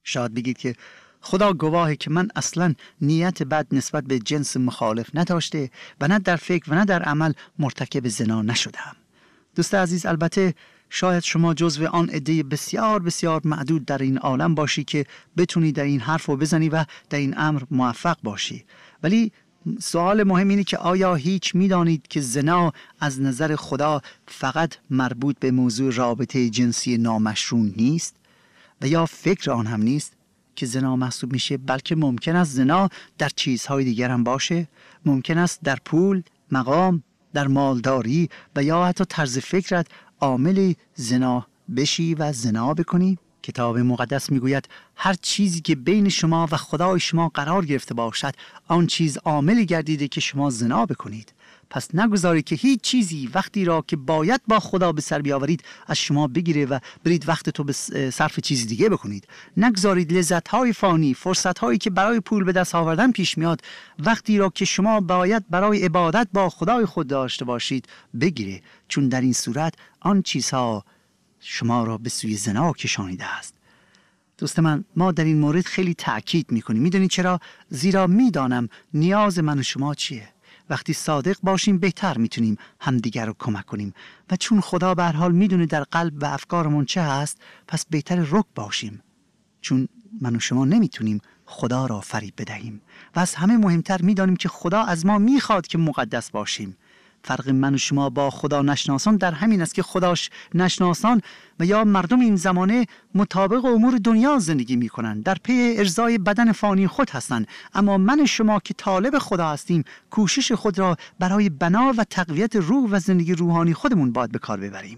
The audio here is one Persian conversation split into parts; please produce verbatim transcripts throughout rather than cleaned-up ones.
شاید بگید که خدا گواهه که من اصلا نیت بد نسبت به جنس مخالف نداشته و نه در فکر و نه در عمل مرتکب زنا نشدم. دوست عزیز، البته شاید شما جزو آن عده بسیار بسیار معدود در این عالم باشی که بتونی در این حرف رو بزنی و در این امر موفق باشی، ولی سوال مهم اینه که آیا هیچ میدانید که زنا از نظر خدا فقط مربوط به موضوع رابطه جنسی نامشروع نیست و یا فکر آن هم نیست که زنا محسوب میشه، بلکه ممکن است زنا در چیزهای دیگر هم باشه. ممکن است در پول، مقام، در مالداری و یا حتی طرز فکرت عامل زنا بشی و زنا بکنی. کتاب مقدس میگوید هر چیزی که بین شما و خدای شما قرار گرفته باشد آن چیز عاملی گردیده که شما زنا بکنید. پس نگذارید که هیچ چیزی وقتی را که باید با خدا به سر بیاورید از شما بگیره و برید وقت تو به صرف چیز دیگه بکنید. نگذارید لذت‌های فانی، فرصت‌هایی که برای پول به دست آوردن پیش میاد وقتی را که شما باید برای عبادت با خدای خود داشته باشید بگیره، چون در این صورت آن چیزها شما را به سوی زنا کشانیده است. دوست من، ما در این مورد خیلی تأکید میکنیم. میدونید چرا؟ زیرا میدانم نیاز من و شما چیه. وقتی صادق باشیم بهتر میتونیم همدیگر رو کمک کنیم و چون خدا به هر حال میدونه در قلب و افکارمون چه هست، پس بهتر رک باشیم، چون من و شما نمیتونیم خدا را فریب بدهیم و از همه مهمتر میدانیم که خدا از ما میخواد که مقدس باشیم. فرق من و شما با خدا نشناسان در همین است که خداش نشناسان و یا مردم این زمانه مطابق امور دنیا زندگی می کنند، در پی ارضای بدن فانی خود هستند، اما من و شما که طالب خدا هستیم کوشش خود را برای بنا و تقویت روح و زندگی روحانی خودمون باید به کار ببریم.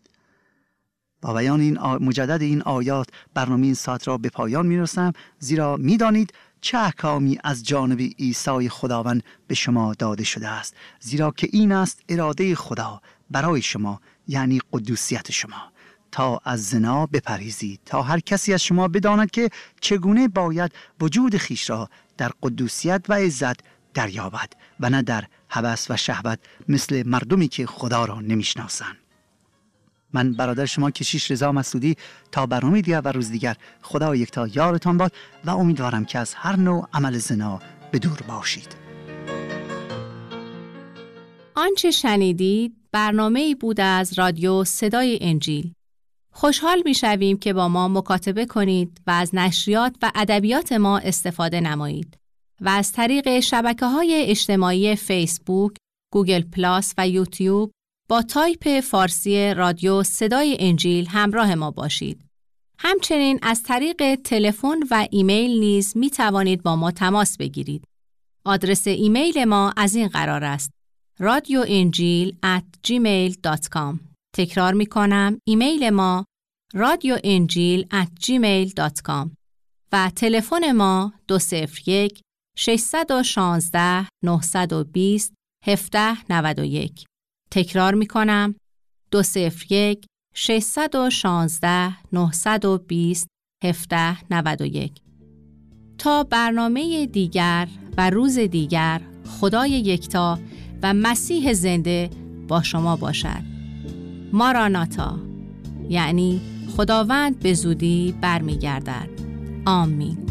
با بیان این آ... مجدد این آیات برنامه این ساعت را به پایان می رسم، زیرا می دانید چه احکامی از جانب عیسی خداوند به شما داده شده است، زیرا که این است اراده خدا برای شما، یعنی قدوسیت شما، تا از زنا بپرهیزید، تا هر کسی از شما بداند که چگونه باید وجود خیش را در قدوسیت و عزت دریابد و نه در هوس و شهوت مثل مردمی که خدا را نمیشناسند. من برادر شما کشیش رضا مسعودی، تا برنامه دیگر و روز دیگر خدا یکتا یارتان باد و امیدوارم که از هر نوع عمل زنا به دور باشید. آنچه شنیدید برنامه‌ای بود از رادیو صدای انجیل. خوشحال می‌شویم که با ما مکاتبه کنید و از نشریات و ادبیات ما استفاده نمایید و از طریق شبکه‌های اجتماعی فیسبوک، گوگل پلاس و یوتیوب با تایپ فارسی رادیو صدای انجیل همراه ما باشید. همچنین از طریق تلفن و ایمیل نیز می توانید با ما تماس بگیرید. آدرس ایمیل ما از این قرار است: رادیو انجیل ات جیمیل دات کام. تکرار می کنم، ایمیل ما رادیو انجیل ات جیمیل دات کام و تلفن ما دو صفر یک ششصد و شانزده نهصد و بیست هفده نود و یک. تکرار می کنم، دو صفر یک ششصد و شانزده نهصد و بیست هفده نود و یک. تا برنامه دیگر و روز دیگر، خدای یکتا و مسیح زنده با شما باشد. ماراناتا، یعنی خداوند به زودی برمی گردد. آمین.